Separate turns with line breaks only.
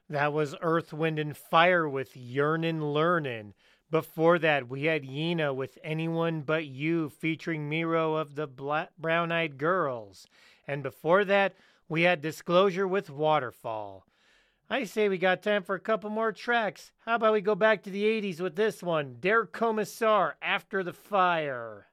That was Earth, Wind, and Fire with Yearnin' Learnin'. Before that, we had Yena with Anyone But You featuring Miro of the Brown Eyed Girls. And before that, we had Disclosure with Waterfall. I say we got time for a couple more tracks. How about we go back to the 80s with this one, Der Kommissar, After the Fire.